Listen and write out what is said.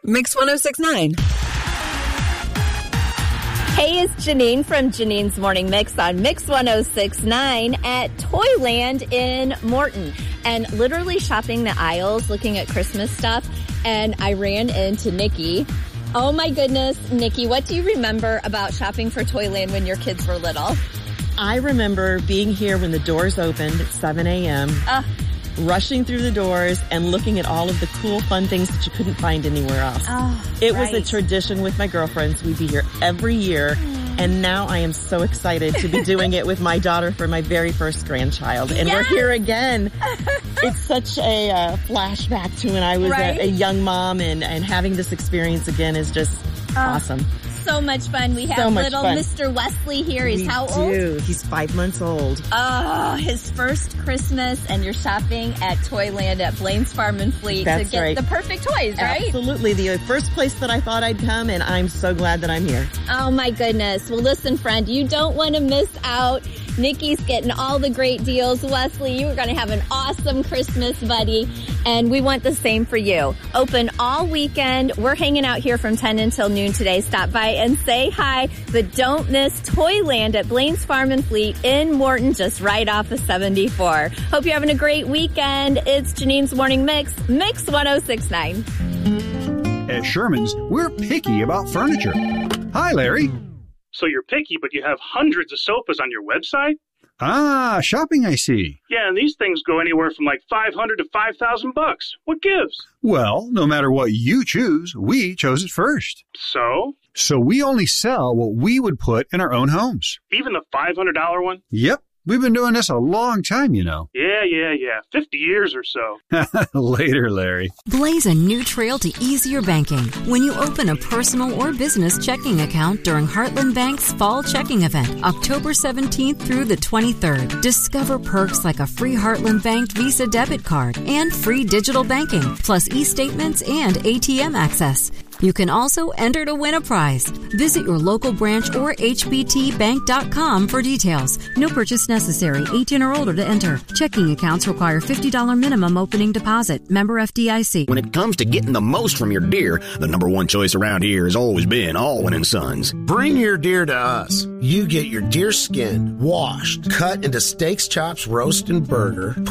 Mix 106.9. Hey, it's Janine from Janine's Morning Mix on Mix 106.9 at Toyland in Morton. And literally shopping the aisles, looking at Christmas stuff, and I ran into Nikki. Oh my goodness, Nikki, what do you remember about shopping for Toyland when your kids were little? I remember being here when the doors opened at 7 a.m., rushing through the doors and looking at all of the cool, fun things that you couldn't find anywhere else. It was a tradition with my girlfriends. We'd be here every year. And now I am so excited to be doing it with my daughter for my very first grandchild. And we're here again. It's such a flashback to when I was a young mom, and having this experience again is just awesome. So much fun. We have little Mr. Wesley here. He's how old? He's 5 months old. Oh, his first Christmas, and you're shopping at Toyland at Blaine's Farm and Fleet to get the perfect toys, right? Absolutely. The first place that I thought I'd come, and I'm so glad that I'm here. Oh my goodness. Well, listen, friend, you don't want to miss out. Nikki's getting all the great deals. Wesley, you are going to have an awesome Christmas, buddy. And we want the same for you. Open all weekend. We're hanging out here from 10 until noon today. Stop by and say hi. But don't miss Toyland at Blaine's Farm and Fleet in Morton, just right off of 74. Hope you're having a great weekend. It's Janine's Morning Mix, Mix 106.9. At Sherman's, we're picky about furniture. Hi, Larry. So you're picky, but you have hundreds of sofas on your website? Ah, shopping, I see. Yeah, and these things go anywhere from like $500 to $5,000. What gives? Well, no matter what you choose, we chose it first. So? So we only sell what we would put in our own homes. Even the $500 one? Yep. We've been doing this a long time, you know. Yeah. 50 years or so. Later, Larry. Blaze a new trail to easier banking when you open a personal or business checking account during Heartland Bank's Fall Checking Event, October 17th through the 23rd. Discover perks like a free Heartland Bank Visa debit card and free digital banking, plus e-statements and ATM access. You can also enter to win a prize. Visit your local branch or hbtbank.com for details. No purchase necessary. 18 or older to enter. Checking accounts require $50 minimum opening deposit. Member FDIC. When it comes to getting the most from your deer, the number one choice around here has always been Alwyn & Sons. Bring your deer to us. You get your deer skin washed, cut into steaks, chops, roast, and burger.